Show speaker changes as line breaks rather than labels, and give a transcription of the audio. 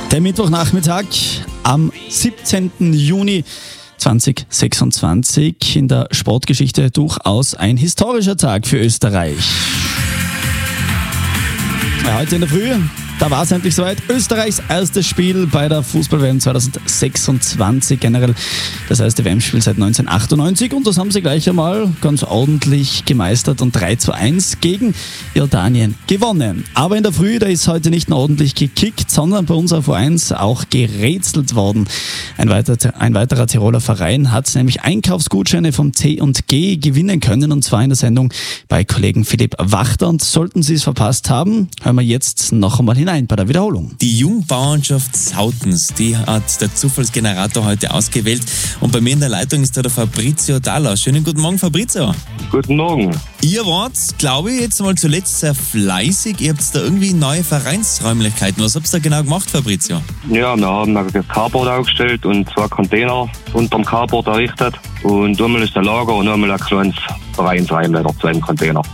Der Mittwochnachmittag am 17. Juni 2026, in der Sportgeschichte durchaus ein historischer Tag für Österreich. Ja, heute in der Früh, da war es endlich soweit. Österreichs erstes Spiel bei der Fußball-WM 2026 generell. Das erste WM-Spiel seit 1998 und das haben sie gleich einmal ganz ordentlich gemeistert und 3:1 gegen Jordanien gewonnen. Aber in der Früh, da ist heute nicht nur ordentlich gekickt, sondern bei uns auf O1 auch gerätselt worden. Ein weiterer Tiroler Verein hat nämlich Einkaufsgutscheine vom T&G gewinnen können, und zwar in der Sendung bei Kollegen Philipp Wachter. Und sollten Sie es verpasst haben, hören wir jetzt noch einmal hinein bei der Wiederholung.
Die Jungbauernschaft Sautens, die hat der Zufallsgenerator heute ausgewählt. Und bei mir in der Leitung ist da der Fabrizio Dalla. Schönen guten Morgen, Fabrizio.
Guten Morgen.
Ihr wart, glaube ich, jetzt mal zuletzt sehr fleißig. Ihr habt da irgendwie neue Vereinsräumlichkeiten. Was habt ihr da genau gemacht, Fabrizio?
Ja, wir haben ein Carport aufgestellt und 2 Container unterm Carport errichtet. Und einmal ist ein Lager und einmal ein kleines Vereinsheim oder 2 Container.